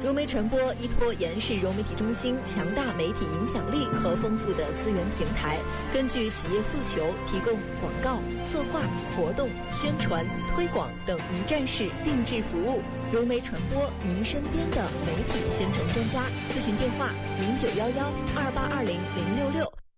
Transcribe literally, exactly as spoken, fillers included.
融媒传播依托延世融媒体中心强大媒体影响力和丰富的资源平台，根据企业诉求，提供广告、策划、活动、宣传、推广等一站式定制服务。融媒传播，您身边的媒体宣传专家。咨询电话：零九幺幺二八二零零六六。